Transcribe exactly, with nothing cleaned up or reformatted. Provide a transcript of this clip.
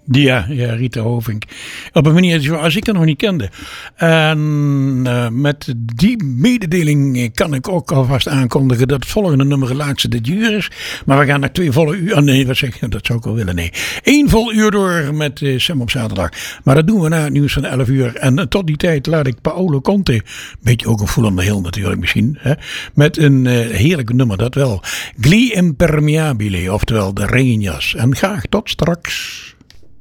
Ja, ja, Rita Hovink. Op een manier zoals ik haar nog niet kende. En uh, met die mededeling kan ik ook alvast aankondigen dat het volgende nummer het laatste dit uur is. Maar we gaan naar twee volle uur. Oh nee, wat zeg je? Dat zou ik wel willen. Nee. Eén vol uur door met uh, Sam op zaterdag. Maar dat doen we na het nieuws van elf uur. En uh, tot die tijd laat ik Paolo Conte, beetje ook een voelende heel natuurlijk misschien, hè, met een uh, heerlijk nummer, dat wel. Gli Impermeabile, oftewel de regenjas. En graag tot straks.